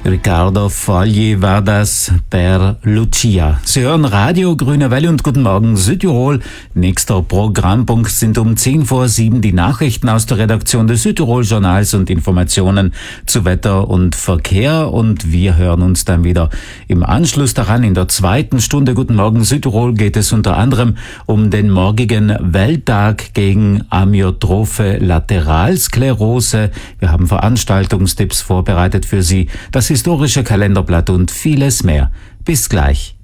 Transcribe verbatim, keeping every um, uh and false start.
Riccardo Fogli war das per Lucia. Sie hören Radio Grüne Welle und guten Morgen Südtirol. Nächster Programmpunkt sind um zehn vor sieben die Nachrichten aus der Redaktion des Südtirol-Journals und Informationen zu Wetter und Verkehr. Und wir hören uns dann wieder im Anschluss daran. In der zweiten Stunde Guten Morgen Südtirol geht es unter anderem um den morgigen Welttag gegen Amyotrophe Lateralsklerose. Wir haben Veranstaltungstipps vorbereitet für Sie, das historische Kalenderblatt und vieles mehr. Bis gleich.